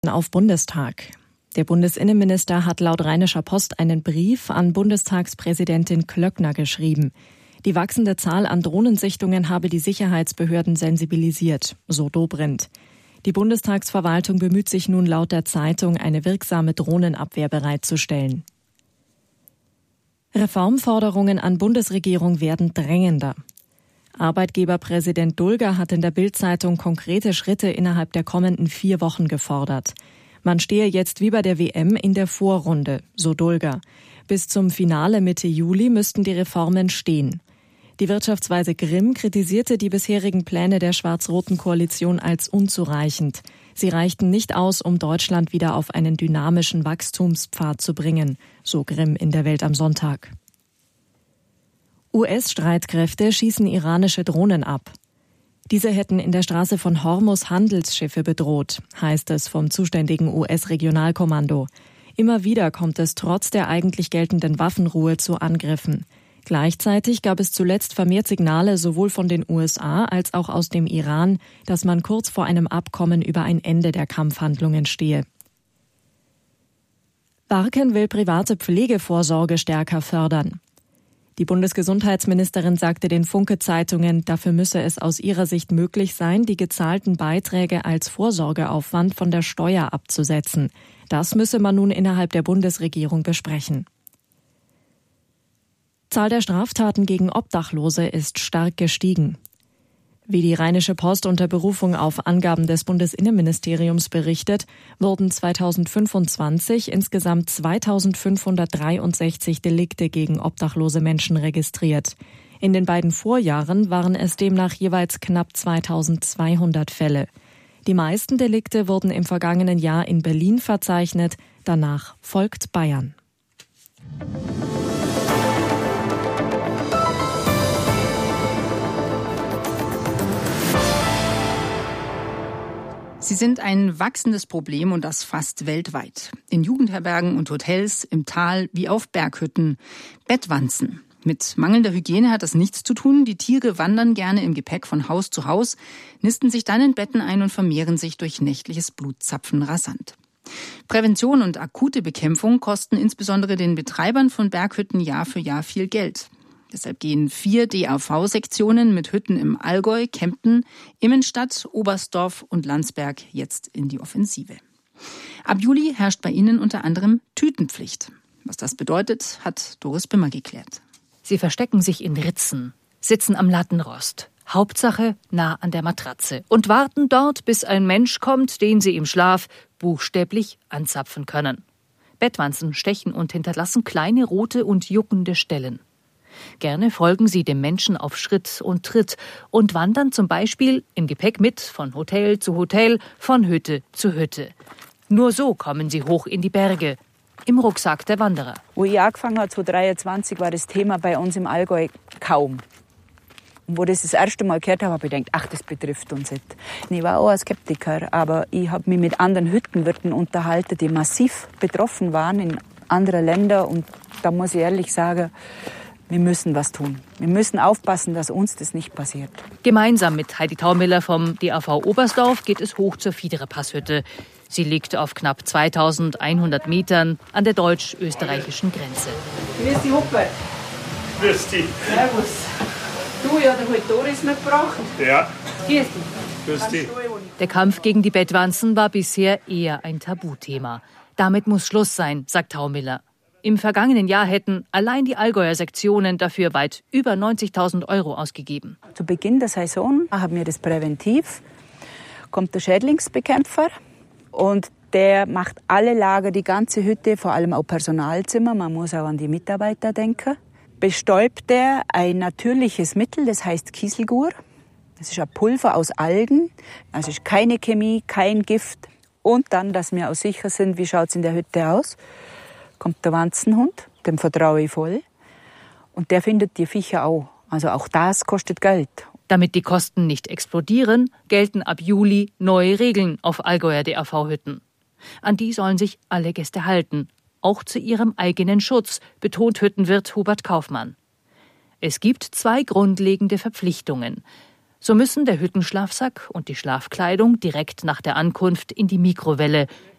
Auf Bundestag. Der Bundesinnenminister hat laut Rheinischer Post einen Brief an Bundestagspräsidentin Klöckner geschrieben. Die wachsende Zahl an Drohnensichtungen habe die Sicherheitsbehörden sensibilisiert, so Dobrindt. Die Bundestagsverwaltung bemüht sich nun laut der Zeitung, eine wirksame Drohnenabwehr bereitzustellen. Reformforderungen an Bundesregierung werden drängender. Arbeitgeberpräsident Dulger hat in der Bild-Zeitung konkrete Schritte innerhalb der kommenden 4 Wochen gefordert. Man stehe jetzt wie bei der WM in der Vorrunde, so Dulger. Bis zum Finale Mitte Juli müssten die Reformen stehen. Die Wirtschaftsweise Grimm kritisierte die bisherigen Pläne der schwarz-roten Koalition als unzureichend. Sie reichten nicht aus, um Deutschland wieder auf einen dynamischen Wachstumspfad zu bringen, so Grimm in der Welt am Sonntag. US-Streitkräfte schießen iranische Drohnen ab. Diese hätten in der Straße von Hormuz Handelsschiffe bedroht, heißt es vom zuständigen US-Regionalkommando. Immer wieder kommt es trotz der eigentlich geltenden Waffenruhe zu Angriffen. Gleichzeitig gab es zuletzt vermehrt Signale sowohl von den USA als auch aus dem Iran, dass man kurz vor einem Abkommen über ein Ende der Kampfhandlungen stehe. Barken will private Pflegevorsorge stärker fördern. Die Bundesgesundheitsministerin sagte den Funke-Zeitungen, dafür müsse es aus ihrer Sicht möglich sein, die gezahlten Beiträge als Vorsorgeaufwand von der Steuer abzusetzen. Das müsse man nun innerhalb der Bundesregierung besprechen. Zahl der Straftaten gegen Obdachlose ist stark gestiegen. Wie die Rheinische Post unter Berufung auf Angaben des Bundesinnenministeriums berichtet, wurden 2025 insgesamt 2563 Delikte gegen obdachlose Menschen registriert. In den beiden Vorjahren waren es demnach jeweils knapp 2200 Fälle. Die meisten Delikte wurden im vergangenen Jahr in Berlin verzeichnet, danach folgt Bayern. Sie sind ein wachsendes Problem und das fast weltweit. In Jugendherbergen und Hotels, im Tal wie auf Berghütten. Bettwanzen. Mit mangelnder Hygiene hat das nichts zu tun. Die Tiere wandern gerne im Gepäck von Haus zu Haus, nisten sich dann in Betten ein und vermehren sich durch nächtliches Blutzapfen rasant. Prävention und akute Bekämpfung kosten insbesondere den Betreibern von Berghütten Jahr für Jahr viel Geld. Deshalb gehen 4 DAV-Sektionen mit Hütten im Allgäu, Kempten, Immenstadt, Oberstdorf und Landsberg jetzt in die Offensive. Ab Juli herrscht bei ihnen unter anderem Tütenpflicht. Was das bedeutet, hat Doris Bimmer geklärt. Sie verstecken sich in Ritzen, sitzen am Lattenrost, Hauptsache nah an der Matratze und warten dort, bis ein Mensch kommt, den sie im Schlaf buchstäblich anzapfen können. Bettwanzen stechen und hinterlassen kleine rote und juckende Stellen. Gerne folgen sie dem Menschen auf Schritt und Tritt und wandern zum Beispiel im Gepäck mit von Hotel zu Hotel, von Hütte zu Hütte. Nur so kommen sie hoch in die Berge, im Rucksack der Wanderer. Wo ich angefangen habe, 2023, war das Thema bei uns im Allgäu kaum. Und wo ich das erste Mal gehört habe, habe ich gedacht, ach, das betrifft uns nicht. Ich war auch ein Skeptiker, aber ich habe mich mit anderen Hüttenwirten unterhalten, die massiv betroffen waren in anderen Ländern. Und da muss ich ehrlich sagen, wir müssen was tun. Wir müssen aufpassen, dass uns das nicht passiert. Gemeinsam mit Heidi Taumiller vom DAV Oberstdorf geht es hoch zur Fiederer-Passhütte. Sie liegt auf knapp 2100 Metern an der deutsch-österreichischen Grenze. Grüß dich, Hubert. Grüß dich. Servus. Du, ja, der hat Doris mitgebracht. Ja. Grüß dich. Grüß dich. Der Kampf gegen die Bettwanzen war bisher eher ein Tabuthema. Damit muss Schluss sein, sagt Taumiller. Im vergangenen Jahr hätten allein die Allgäuer Sektionen dafür weit über 90.000 € ausgegeben. Zu Beginn der Saison haben wir das präventiv. Kommt der Schädlingsbekämpfer und der macht alle Lager, die ganze Hütte, vor allem auch Personalzimmer. Man muss auch an die Mitarbeiter denken. Bestäubt er ein natürliches Mittel, das heißt Kieselgur. Das ist ein Pulver aus Algen. Also ist keine Chemie, kein Gift. Und dann, dass wir auch sicher sind, wie schaut es in der Hütte aus. Kommt der Wanzenhund, dem vertraue ich voll. Und der findet die Viecher auch. Also auch das kostet Geld. Damit die Kosten nicht explodieren, gelten ab Juli neue Regeln auf Allgäuer DAV-Hütten. An die sollen sich alle Gäste halten, auch zu ihrem eigenen Schutz, betont Hüttenwirt Hubert Kaufmann. Es gibt 2 grundlegende Verpflichtungen. So müssen der Hüttenschlafsack und die Schlafkleidung direkt nach der Ankunft in die Mikrowelle,